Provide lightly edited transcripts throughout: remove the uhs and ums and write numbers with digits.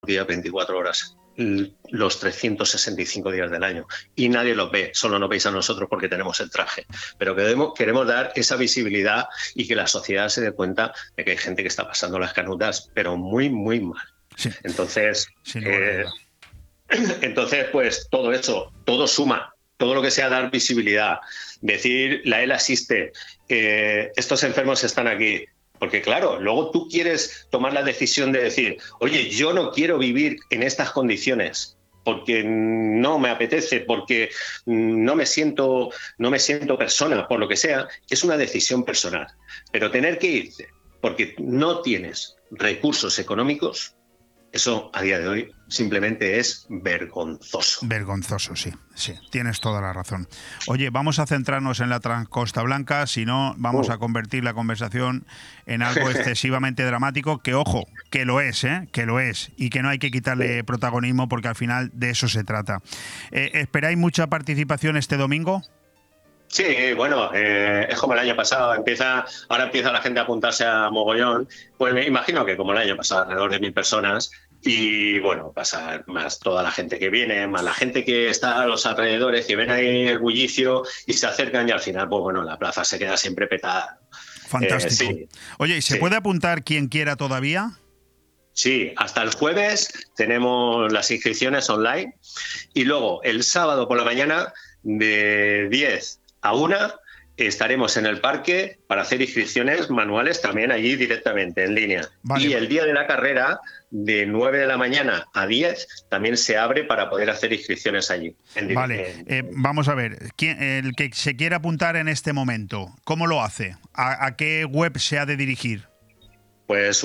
días, 24 horas, los 365 días del año. Y nadie los ve, solo nos veis a nosotros porque tenemos el traje. Pero queremos dar esa visibilidad y que la sociedad se dé cuenta de que hay gente que está pasando las canutas, pero muy, muy mal. Sí. Entonces, Sin lugar a duda. entonces, pues todo eso, todo suma. Todo lo que sea dar visibilidad, decir la ELA existe, estos enfermos están aquí. Porque claro, luego tú quieres tomar la decisión de decir, oye, yo no quiero vivir en estas condiciones porque no me apetece, porque no me siento persona, por lo que sea, es una decisión personal. Pero tener que irte porque no tienes recursos económicos, eso a día de hoy simplemente es vergonzoso. Vergonzoso, sí, tienes toda la razón. Oye, vamos a centrarnos en la Transcosta Blanca, si no vamos a convertir la conversación en algo excesivamente dramático, que ojo, que lo es, y que no hay que quitarle protagonismo porque al final de eso se trata. ¿Esperáis mucha participación este domingo? Sí, bueno, es como el año pasado, ahora empieza la gente a apuntarse a mogollón, pues me imagino que como el año pasado, alrededor de 1000 personas, y bueno, pasa más toda la gente que viene, más la gente que está a los alrededores, que ven ahí el bullicio y se acercan y al final, pues bueno, la plaza se queda siempre petada. Fantástico. Sí. Oye, ¿y se puede apuntar quien quiera todavía? Sí, hasta el jueves tenemos las inscripciones online y luego el sábado por la mañana de 10 a 1 estaremos en el parque para hacer inscripciones manuales también allí directamente, en línea. Vale. Y el día de la carrera, de 9 de la mañana a 10, también se abre para poder hacer inscripciones allí. Vale, vamos a ver, el que se quiera apuntar en este momento, ¿cómo lo hace? ¿A qué web se ha de dirigir? Pues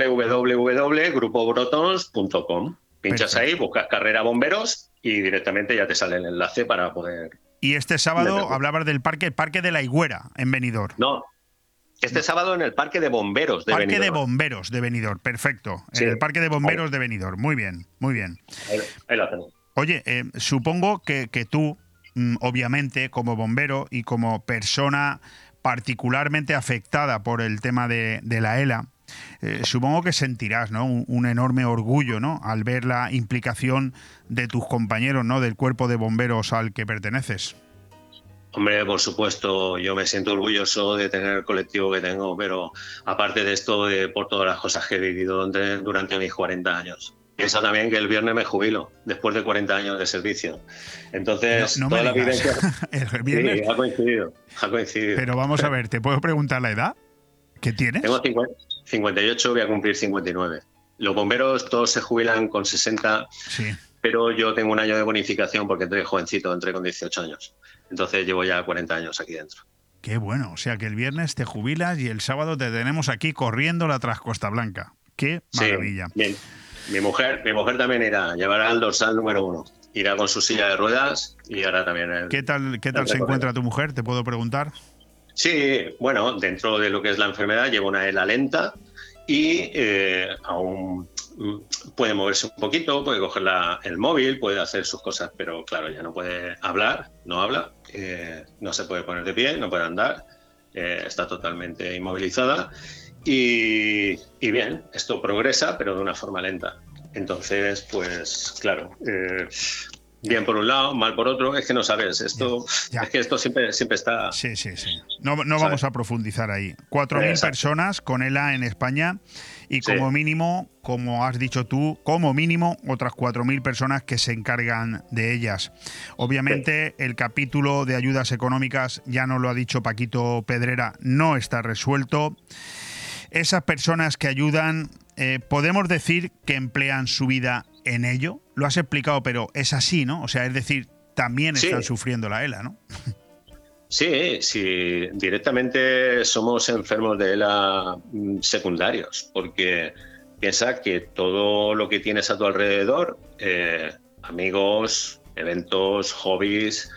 www.grupobrotons.com. Pinchas Perfecto. Ahí, buscas carrera bomberos y directamente ya te sale el enlace para poder... Y este sábado hablabas del parque, el Parque de la Higuera, en Benidorm. No, este sábado en el Parque de Bomberos de Benidorm. Parque de Bomberos de Benidorm, perfecto. Sí. En el Parque de Bomberos de Benidorm, muy bien, muy bien. Ahí la tengo. Oye, supongo que tú, obviamente, como bombero y como persona particularmente afectada por el tema de la ELA, supongo que sentirás, ¿no?, un enorme orgullo, ¿no?, al ver la implicación de tus compañeros, ¿no?, del cuerpo de bomberos al que perteneces. Hombre, por supuesto, yo me siento orgulloso de tener el colectivo que tengo, pero aparte de esto, por todas las cosas que he vivido durante mis 40 años. Piensa también que el viernes me jubilo, después de 40 años de servicio. Entonces, no toda la digas. vivencia... El viernes... Sí, ha coincidido. Pero vamos a ver, ¿te puedo preguntar la edad que tienes? Tengo 58, voy a cumplir 59. Los bomberos todos se jubilan con 60, sí. Pero yo tengo un año de bonificación porque entré jovencito, entré con 18 años. Entonces llevo ya 40 años aquí dentro. Qué bueno, o sea que el viernes te jubilas y el sábado te tenemos aquí corriendo la Transcosta Blanca. Qué maravilla. Sí, bien. Mi mujer también llevará el dorsal número 1. Irá con su silla de ruedas y ahora también... ¿Qué tal se encuentra tu mujer? ¿Te puedo preguntar? Sí, bueno, dentro de lo que es la enfermedad lleva una ELA lenta y aún puede moverse un poquito, puede coger el móvil, puede hacer sus cosas, pero claro, ya no puede hablar, no habla, no se puede poner de pie, no puede andar, está totalmente inmovilizada y bien, esto progresa, pero de una forma lenta. Entonces, pues claro... bien por un lado, mal por otro, es que no sabes, es que esto siempre está... Sí. No vamos a profundizar ahí. 4.000 personas con ELA en España y como mínimo, como has dicho tú, como mínimo otras 4.000 personas que se encargan de ellas. Obviamente el capítulo de ayudas económicas, ya nos lo ha dicho Paquito Pedrera, no está resuelto. Esas personas que ayudan, podemos decir que emplean su vida en ello. Lo has explicado, pero es así, ¿no? O sea, es decir, también están sufriendo la ELA, ¿no? Sí, directamente somos enfermos de ELA secundarios, porque piensa que todo lo que tienes a tu alrededor, amigos, eventos, hobbies,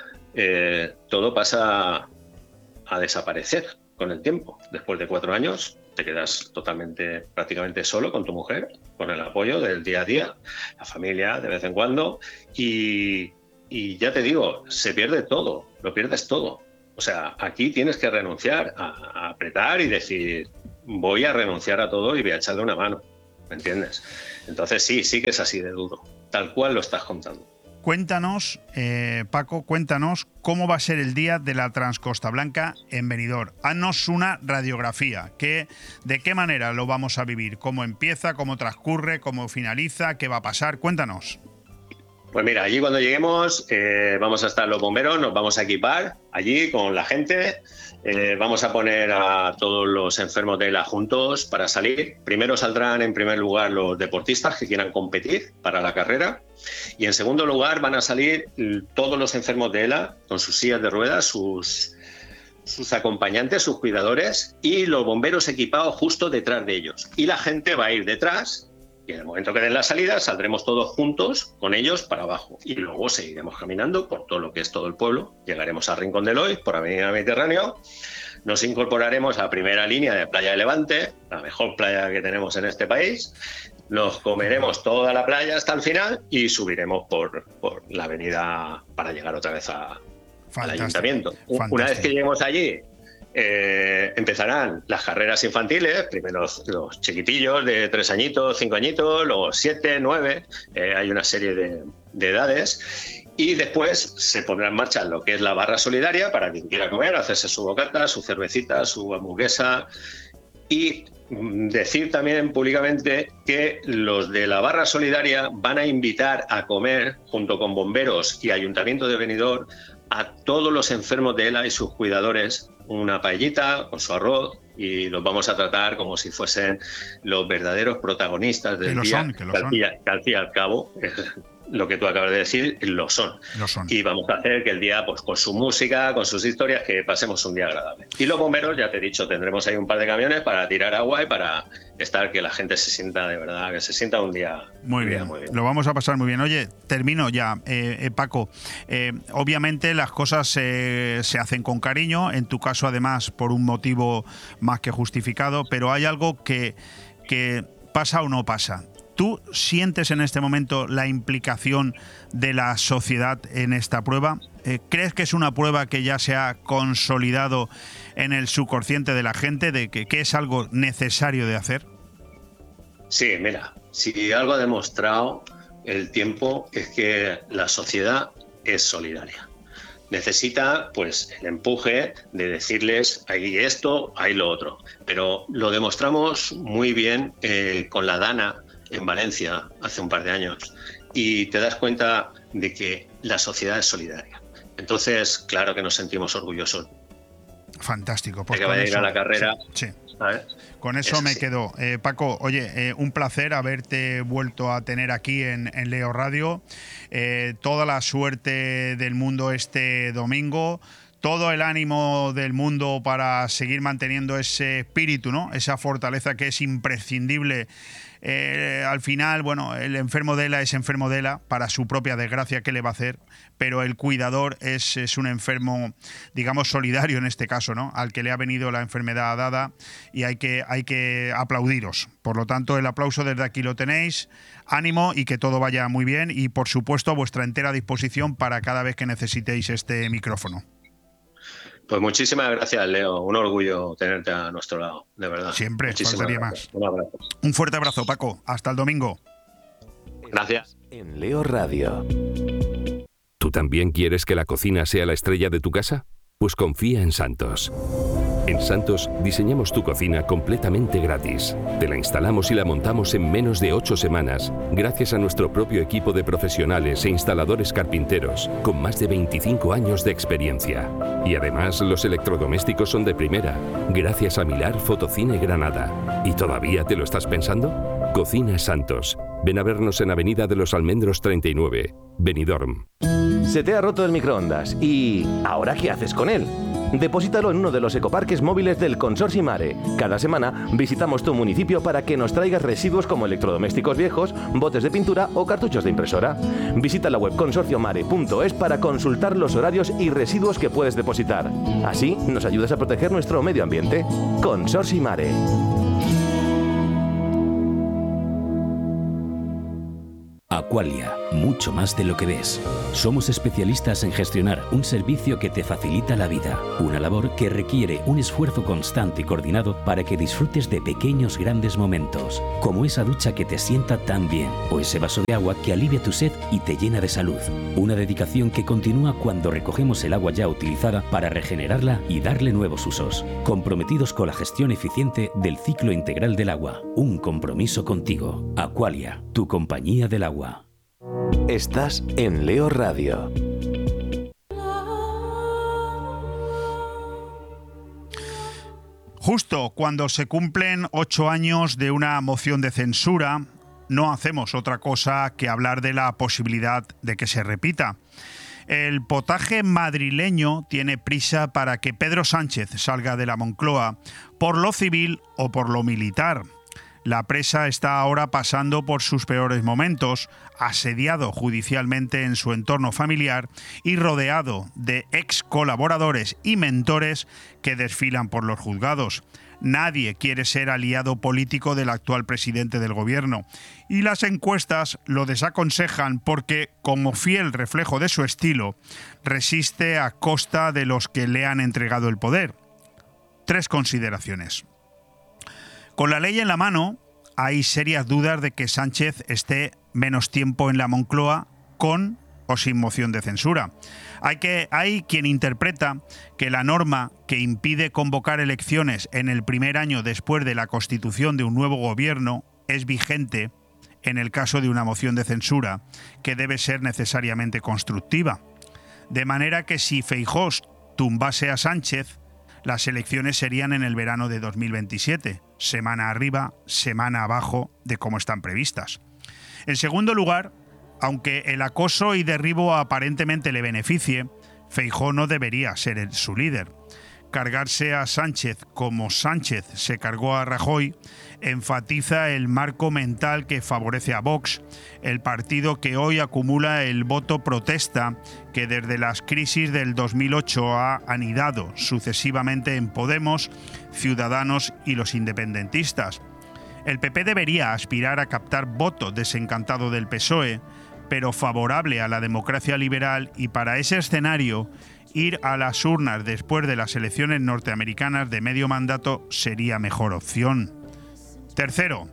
todo pasa a desaparecer con el tiempo. Después de 4 años te quedas prácticamente solo con tu mujer, con el apoyo del día a día, la familia de vez en cuando, y ya te digo, se pierde todo, lo pierdes todo. O sea, aquí tienes que renunciar, a apretar y decir, voy a renunciar a todo y voy a echarle una mano, ¿me entiendes? Entonces sí que es así de duro, tal cual lo estás contando. Cuéntanos, Paco, cuéntanos cómo va a ser el día de la Transcosta Blanca en Benidorm. Haznos una radiografía. ¿De qué manera lo vamos a vivir? ¿Cómo empieza? ¿Cómo transcurre? ¿Cómo finaliza? ¿Qué va a pasar? Cuéntanos. Pues mira, allí cuando lleguemos vamos a estar los bomberos, nos vamos a equipar allí con la gente, vamos a poner a todos los enfermos de ELA juntos para salir. Primero saldrán en primer lugar los deportistas que quieran competir para la carrera y en segundo lugar van a salir todos los enfermos de ELA con sus sillas de ruedas, sus acompañantes, sus cuidadores y los bomberos equipados justo detrás de ellos. Y la gente va a ir detrás. Y en el momento que den la salida saldremos todos juntos con ellos para abajo y luego seguiremos caminando por todo lo que es todo el pueblo. Llegaremos al Rincón de Loix por Avenida Mediterráneo, nos incorporaremos a la primera línea de Playa de Levante, la mejor playa que tenemos en este país. Nos comeremos toda la playa hasta el final y subiremos por la avenida para llegar otra vez al ayuntamiento. Una vez que lleguemos allí, empezarán las carreras infantiles, primero los chiquitillos de 3 añitos, 5 añitos, luego 7, 9, hay una serie de edades y después se pondrá en marcha lo que es la barra solidaria para quien quiera comer, hacerse su bocata, su cervecita, su hamburguesa y decir también públicamente que los de la barra solidaria van a invitar a comer junto con bomberos y Ayuntamiento de Benidorm a todos los enfermos de ELA y sus cuidadores una paellita con su arroz y los vamos a tratar como si fuesen los verdaderos protagonistas del día, que al fin y al cabo lo que tú acabas de decir, lo son. Y vamos a hacer que el día, pues con su música, con sus historias, que pasemos un día agradable. Y los bomberos, ya te he dicho, tendremos ahí un par de camiones para tirar agua y para que la gente se sienta de verdad, que se sienta un día muy bien. Lo vamos a pasar muy bien. Oye, termino ya, Paco. Obviamente las cosas se hacen con cariño, en tu caso además por un motivo más que justificado, pero hay algo que pasa o no pasa. ¿Tú sientes en este momento la implicación de la sociedad en esta prueba? ¿Crees que es una prueba que ya se ha consolidado en el subconsciente de la gente, de que es algo necesario de hacer? Sí, mira, si algo ha demostrado el tiempo es que la sociedad es solidaria. Necesita pues el empuje de decirles hay esto, hay lo otro. Pero lo demostramos muy bien con la Dana en Valencia hace un par de años y te das cuenta de que la sociedad es solidaria. Entonces, claro que nos sentimos orgullosos. Fantástico. Pues de que vaya a ir a la carrera. Sí. Con eso me quedo. Paco, oye, un placer haberte vuelto a tener aquí en Leo Radio. Toda la suerte del mundo este domingo. Todo el ánimo del mundo para seguir manteniendo ese espíritu, ¿no? Esa fortaleza que es imprescindible. Al final, bueno, el enfermo de ELA es enfermo de ELA, para su propia desgracia, ¿qué le va a hacer? Pero el cuidador es un enfermo, digamos, solidario en este caso, ¿no? Al que le ha venido la enfermedad dada y hay que aplaudiros. Por lo tanto, el aplauso desde aquí lo tenéis. Ánimo y que todo vaya muy bien y, por supuesto, a vuestra entera disposición para cada vez que necesitéis este micrófono. Pues muchísimas gracias, Leo. Un orgullo tenerte a nuestro lado, de verdad. Siempre, faltaría más. Un abrazo. Un fuerte abrazo, Paco. Hasta el domingo. Gracias. En Leo Radio. ¿Tú también quieres que la cocina sea la estrella de tu casa? Pues confía en Santos. En Santos diseñamos tu cocina completamente gratis. Te la instalamos y la montamos en menos de 8 semanas, gracias a nuestro propio equipo de profesionales e instaladores carpinteros, con más de 25 años de experiencia. Y además los electrodomésticos son de primera, gracias a Milar Fotocine Granada. ¿Y todavía te lo estás pensando? Cocina Santos. Ven a vernos en Avenida de los Almendros 39, Benidorm. Se te ha roto el microondas y ¿ahora qué haces con él? Depósitalo en uno de los ecoparques móviles del Consorcio Mare. Cada semana visitamos tu municipio para que nos traigas residuos como electrodomésticos viejos, botes de pintura o cartuchos de impresora. Visita la web consorciomare.es para consultar los horarios y residuos que puedes depositar. Así nos ayudas a proteger nuestro medio ambiente. Consorcio Mare. Aqualia, mucho más de lo que ves. Somos especialistas en gestionar un servicio que te facilita la vida, una labor que requiere un esfuerzo constante y coordinado para que disfrutes de pequeños grandes momentos, como esa ducha que te sienta tan bien, o ese vaso de agua que alivia tu sed y te llena de salud. Una dedicación que continúa cuando recogemos el agua ya utilizada para regenerarla y darle nuevos usos, comprometidos con la gestión eficiente del ciclo integral del agua. Un compromiso contigo. Aqualia, tu compañía del agua. Estás en Leo Radio. Justo cuando se cumplen 8 años de una moción de censura, no hacemos otra cosa que hablar de la posibilidad de que se repita. El potaje madrileño tiene prisa para que Pedro Sánchez salga de la Moncloa, por lo civil o por lo militar. La presa está ahora pasando por sus peores momentos, asediado judicialmente en su entorno familiar y rodeado de ex colaboradores y mentores que desfilan por los juzgados. Nadie quiere ser aliado político del actual presidente del gobierno y las encuestas lo desaconsejan porque, como fiel reflejo de su estilo, resiste a costa de los que le han entregado el poder. 3 consideraciones. Con la ley en la mano, hay serias dudas de que Sánchez esté menos tiempo en la Moncloa con o sin moción de censura. Hay quien interpreta que la norma que impide convocar elecciones en el primer año después de la constitución de un nuevo gobierno es vigente en el caso de una moción de censura, que debe ser necesariamente constructiva. De manera que si Feijóo tumbase a Sánchez, las elecciones serían en el verano de 2027, semana arriba, semana abajo de cómo están previstas. En segundo lugar, aunque el acoso y derribo aparentemente le beneficie, Feijóo no debería ser su líder. Cargarse a Sánchez como Sánchez se cargó a Rajoy enfatiza el marco mental que favorece a Vox, el partido que hoy acumula el voto protesta que desde las crisis del 2008 ha anidado sucesivamente en Podemos, Ciudadanos y los independentistas. El PP debería aspirar a captar voto desencantado del PSOE, pero favorable a la democracia liberal, y para ese escenario ir a las urnas después de las elecciones norteamericanas de medio mandato sería mejor opción. Tercero,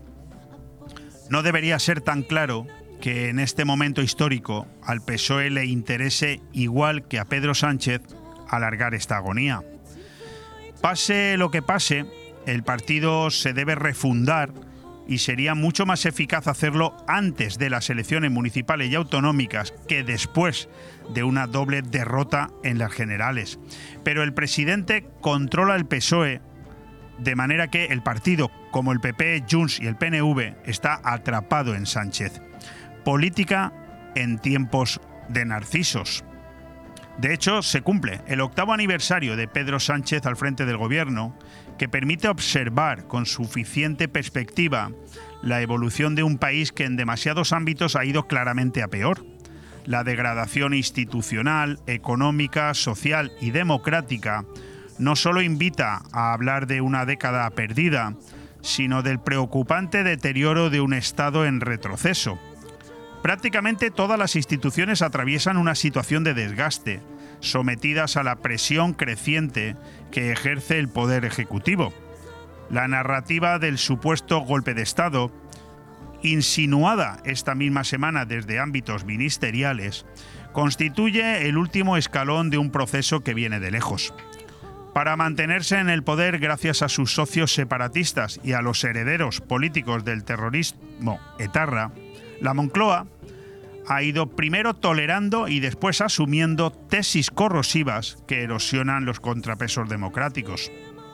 no debería ser tan claro que en este momento histórico al PSOE le interese, igual que a Pedro Sánchez, alargar esta agonía. Pase lo que pase, el partido se debe refundar y sería mucho más eficaz hacerlo antes de las elecciones municipales y autonómicas que después de una doble derrota en las generales. Pero el presidente controla el PSOE, de manera que el partido, como el PP, Junts y el PNV, está atrapado en Sánchez. Política en tiempos de narcisos. De hecho, se cumple el 8º aniversario de Pedro Sánchez al frente del gobierno, que permite observar con suficiente perspectiva la evolución de un país que en demasiados ámbitos ha ido claramente a peor. La degradación institucional, económica, social y democrática no solo invita a hablar de una década perdida, sino del preocupante deterioro de un Estado en retroceso. Prácticamente todas las instituciones atraviesan una situación de desgaste, sometidas a la presión creciente que ejerce el Poder Ejecutivo. La narrativa del supuesto golpe de Estado, insinuada esta misma semana desde ámbitos ministeriales, constituye el último escalón de un proceso que viene de lejos. Para mantenerse en el poder gracias a sus socios separatistas y a los herederos políticos del terrorismo etarra, la Moncloa ha ido primero tolerando y después asumiendo tesis corrosivas que erosionan los contrapesos democráticos.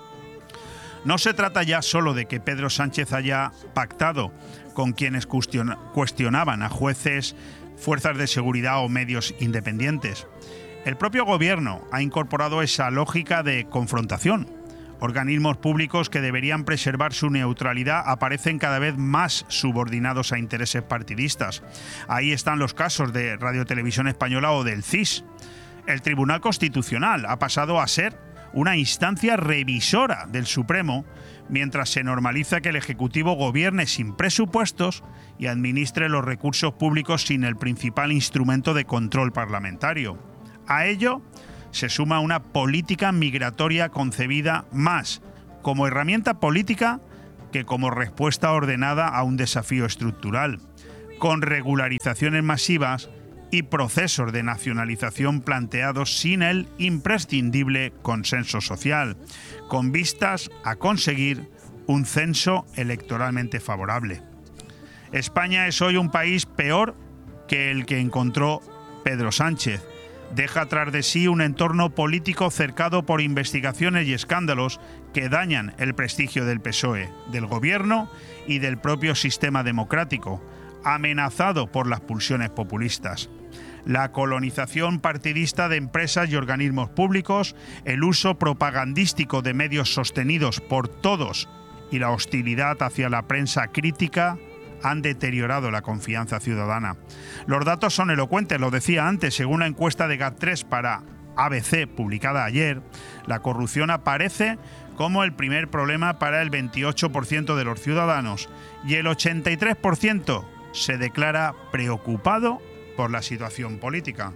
No se trata ya solo de que Pedro Sánchez haya pactado con quienes cuestionaban a jueces, fuerzas de seguridad o medios independientes. El propio gobierno ha incorporado esa lógica de confrontación. Organismos públicos que deberían preservar su neutralidad aparecen cada vez más subordinados a intereses partidistas. Ahí están los casos de Radio Televisión Española o del CIS. El Tribunal Constitucional ha pasado a ser una instancia revisora del Supremo, mientras se normaliza que el Ejecutivo gobierne sin presupuestos y administre los recursos públicos sin el principal instrumento de control parlamentario. A ello se suma una política migratoria concebida más como herramienta política que como respuesta ordenada a un desafío estructural, con regularizaciones masivas y procesos de nacionalización planteados sin el imprescindible consenso social, con vistas a conseguir un censo electoralmente favorable. España es hoy un país peor que el que encontró Pedro Sánchez. Deja tras de sí un entorno político cercado por investigaciones y escándalos que dañan el prestigio del PSOE, del gobierno y del propio sistema democrático, amenazado por las pulsiones populistas. La colonización partidista de empresas y organismos públicos, el uso propagandístico de medios sostenidos por todos y la hostilidad hacia la prensa crítica han deteriorado la confianza ciudadana. Los datos son elocuentes, lo decía antes, según la encuesta de GAT3 para ABC publicada ayer, la corrupción aparece como el primer problema para el 28% de los ciudadanos y el 83% se declara preocupado por la situación política.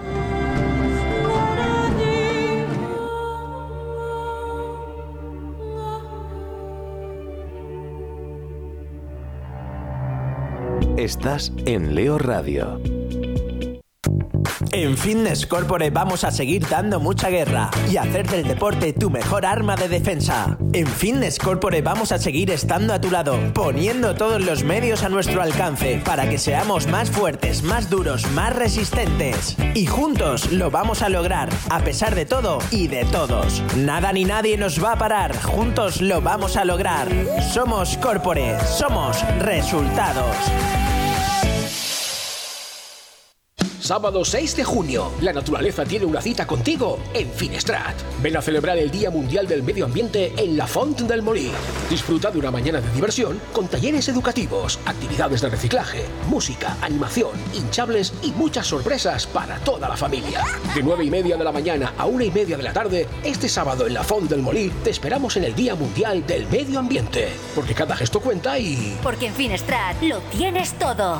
Estás en Leo Radio. En Fitness Corporate vamos a seguir dando mucha guerra y hacer del deporte tu mejor arma de defensa. En Fitness Corporate vamos a seguir estando a tu lado, poniendo todos los medios a nuestro alcance para que seamos más fuertes, más duros, más resistentes. Y juntos lo vamos a lograr, a pesar de todo y de todos. Nada ni nadie nos va a parar, juntos lo vamos a lograr. Somos Corporate, somos resultados. Sábado 6 de junio, la naturaleza tiene una cita contigo en Finestrat. Ven a celebrar el Día Mundial del Medio Ambiente en la Font del Molí. Disfruta de una mañana de diversión con talleres educativos, actividades de reciclaje, música, animación, hinchables y muchas sorpresas para toda la familia. De 9:30 de la mañana a 1:30 de la tarde, este sábado en la Font del Molí te esperamos en el Día Mundial del Medio Ambiente. Porque cada gesto cuenta y... Porque en Finestrat lo tienes todo.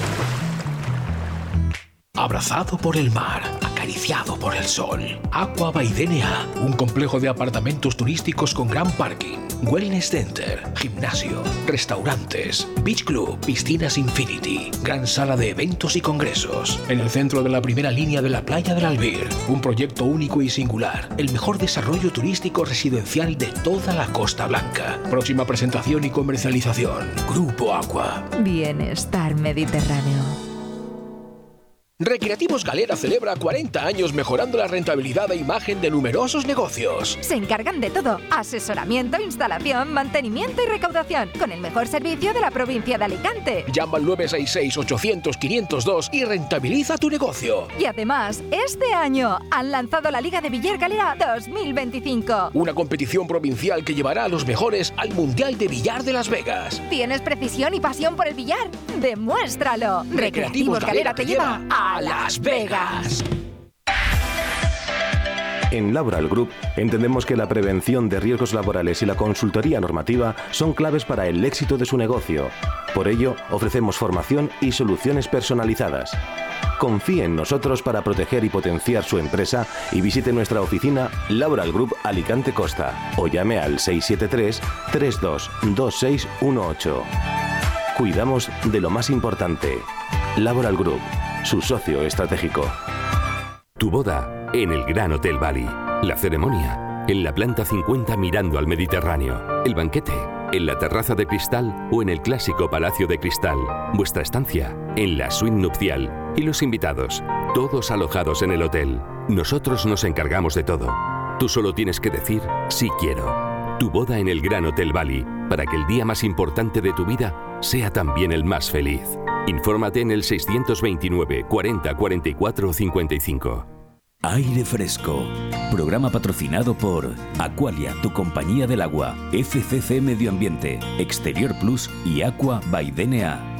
Abrazado por el mar, acariciado por el sol. Aqua by DNA, un complejo de apartamentos turísticos con gran parking, wellness center, gimnasio, restaurantes, beach club, piscinas infinity, gran sala de eventos y congresos. En el centro de la primera línea de la playa del Albir, un proyecto único y singular, el mejor desarrollo turístico residencial de toda la Costa Blanca. Próxima presentación y comercialización, Grupo Aqua. Bienestar Mediterráneo. Recreativos Galera celebra 40 años mejorando la rentabilidad e imagen de numerosos negocios. Se encargan de todo: asesoramiento, instalación, mantenimiento y recaudación, con el mejor servicio de la provincia de Alicante. Llama al 966-800-502 y rentabiliza tu negocio. Y además, este año han lanzado la Liga de Billar Galera 2025. Una competición provincial que llevará a los mejores al Mundial de Billar de Las Vegas. ¿Tienes precisión y pasión por el billar? ¡Demuéstralo! Recreativos Galera te lleva a Las Vegas. En Laboral Group entendemos que la prevención de riesgos laborales y la consultoría normativa son claves para el éxito de su negocio. Por ello, ofrecemos formación y soluciones personalizadas. Confíe en nosotros para proteger y potenciar su empresa y visite nuestra oficina Laboral Group Alicante Costa o llame al 673-322618. Cuidamos de lo más importante. Laboral Group, su socio estratégico. Tu boda en el Gran Hotel Bali. La ceremonia en la planta 50 mirando al Mediterráneo. El banquete en la terraza de cristal o en el clásico Palacio de Cristal. Vuestra estancia en la suite nupcial. Y los invitados, todos alojados en el hotel. Nosotros nos encargamos de todo. Tú solo tienes que decir sí quiero. Tu boda en el Gran Hotel Bali, para que el día más importante de tu vida sea también el más feliz. Infórmate en el 629 40 44 55. Aire Fresco. Programa patrocinado por Aqualia, tu compañía del agua, FCC Medio Ambiente, Exterior Plus y Aqua by DNA.